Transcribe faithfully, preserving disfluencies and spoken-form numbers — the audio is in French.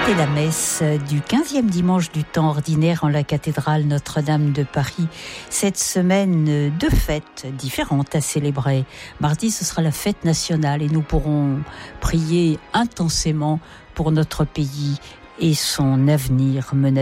C'était la messe du quinzième dimanche du temps ordinaire en la cathédrale Notre-Dame de Paris. Cette semaine, deux fêtes différentes à célébrer. Mardi, ce sera la fête nationale et nous pourrons prier intensément pour notre pays et son avenir menacé.